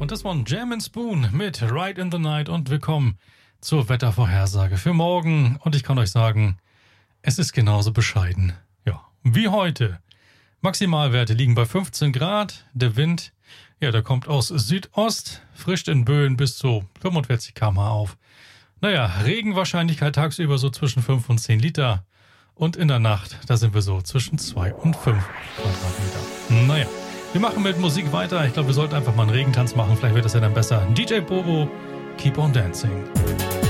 Und das war ein Jam & Spoon mit Ride in the Night und willkommen zur Wettervorhersage für morgen. Und ich kann euch sagen, es ist genauso bescheiden. Ja, wie heute. Maximalwerte liegen bei 15 Grad. Der Wind, ja, der kommt aus Südost, frischt in Böen bis zu 45 km/h auf. Naja, Regenwahrscheinlichkeit tagsüber so zwischen 5 und 10 Liter. Und in der Nacht, da sind wir so zwischen 2 und 5 Quadratmeter. Naja, wir machen mit Musik weiter. Ich glaube, wir sollten einfach mal einen Regentanz machen. Vielleicht wird das ja dann besser. DJ Bobo, Keep on Dancing.